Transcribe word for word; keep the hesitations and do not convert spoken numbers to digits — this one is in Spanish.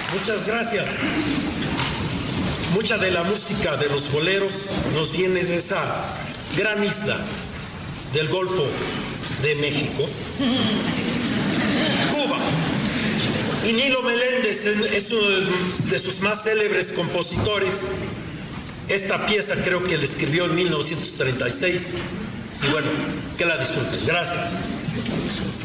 Muchas gracias. Mucha de la música de los boleros nos viene de esa gran isla del Golfo de México, Cuba. Y Nilo Meléndez es uno de sus más célebres compositores. Esta pieza creo que la escribió en mil novecientos treinta y seis. Y bueno, que la disfruten. Gracias.